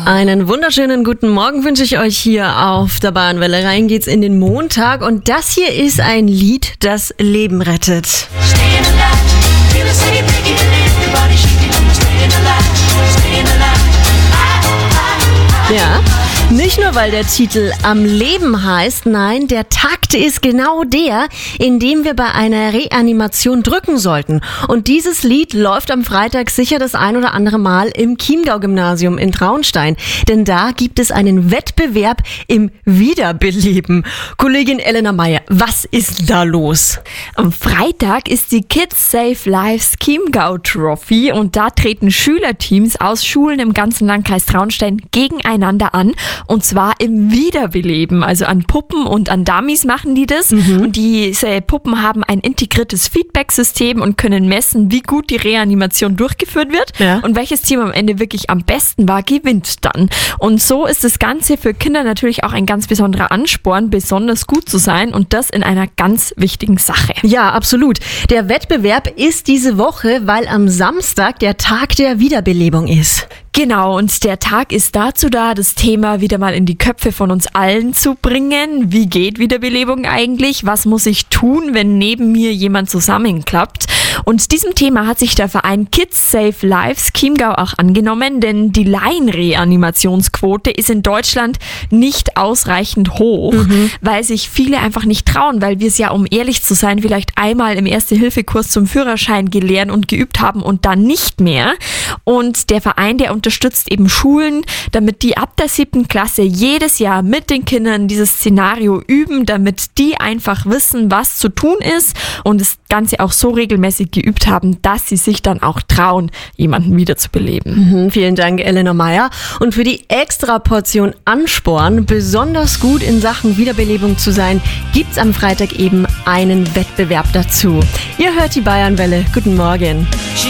Einen wunderschönen guten Morgen wünsche ich euch hier auf der Bayernwelle. Rein geht's in den Montag und das hier ist ein Lied, das Leben rettet. Ja, nicht nur, weil der Titel Am Leben heißt, nein, der Takt ist genau der, in dem wir bei einer Reanimation drücken sollten. Und dieses Lied läuft am Freitag sicher das ein oder andere Mal im Chiemgau-Gymnasium in Traunstein. Denn da gibt es einen Wettbewerb im Wiederbeleben. Kollegin Elena Meyer, was ist da los? Am Freitag ist die Kids Save Lives Chiemgau Trophy und da treten Schülerteams aus Schulen im ganzen Landkreis Traunstein gegeneinander an. Und zwar im Wiederbeleben, also an Puppen und an Dummies machen die das. Und diese Puppen haben ein integriertes Feedback-System und können messen, wie gut die Reanimation durchgeführt wird. Ja. Und welches Team am Ende wirklich am besten war, gewinnt dann. Und so ist das Ganze für Kinder natürlich auch ein ganz besonderer Ansporn, besonders gut zu sein und das in einer ganz wichtigen Sache. Ja, absolut. Der Wettbewerb ist diese Woche, weil am Samstag der Tag der Wiederbelebung ist. Genau, und der Tag ist dazu da, das Thema wieder mal in die Köpfe von uns allen zu bringen. Wie geht Wiederbelebung eigentlich? Was muss ich tun, wenn neben mir jemand zusammenklappt? Und diesem Thema hat sich der Verein Kids Save Lives Chiemgau auch angenommen, denn die Laienreanimationsquote ist in Deutschland nicht ausreichend hoch, weil sich viele einfach nicht trauen, weil wir es ja, um ehrlich zu sein, vielleicht einmal im Erste-Hilfe-Kurs zum Führerschein gelernt und geübt haben und dann nicht mehr. Und der Verein, der unterstützt eben Schulen, damit die ab der 7. Klasse jedes Jahr mit den Kindern dieses Szenario üben, damit die einfach wissen, was zu tun ist und das Ganze auch so regelmäßig geübt haben, dass sie sich dann auch trauen, jemanden wiederzubeleben. Vielen Dank, Elena Meyer. Und für die extra Portion Ansporn, besonders gut in Sachen Wiederbelebung zu sein, gibt's am Freitag eben einen Wettbewerb dazu. Ihr hört die Bayernwelle. Guten Morgen.